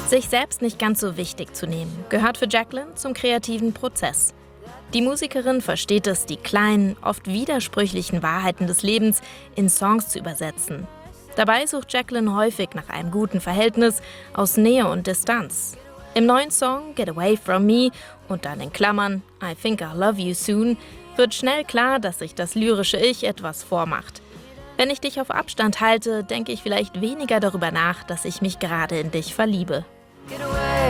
Sich selbst nicht ganz so wichtig zu nehmen, gehört für Jacqueline zum kreativen Prozess. Die Musikerin versteht es, die kleinen, oft widersprüchlichen Wahrheiten des Lebens in Songs zu übersetzen. Dabei sucht Jacqueline häufig nach einem guten Verhältnis aus Nähe und Distanz. Im neuen Song Get Away From Me und dann in Klammern I Think I'll Love You Soon wird schnell klar, dass sich das lyrische Ich etwas vormacht. Wenn ich dich auf Abstand halte, denke ich vielleicht weniger darüber nach, dass ich mich gerade in dich verliebe.